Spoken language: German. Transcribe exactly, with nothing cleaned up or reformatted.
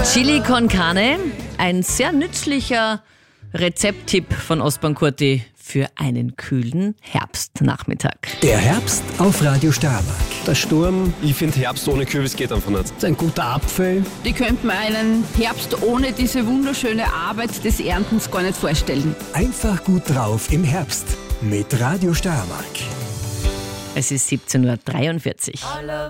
Chili con Carne, ein sehr nützlicher Rezepttipp von Osman Kurti für einen kühlen Herbstnachmittag. Der Herbst auf Radio Steiermark. Der Sturm, Ich finde, Herbst ohne Kürbis geht einfach nicht. ist ein guter Apfel. Ich könnte mir einen Herbst ohne diese wunderschöne Arbeit des Erntens gar nicht vorstellen. Einfach gut drauf im Herbst mit Radio Steiermark. Es ist siebzehn Uhr dreiundvierzig.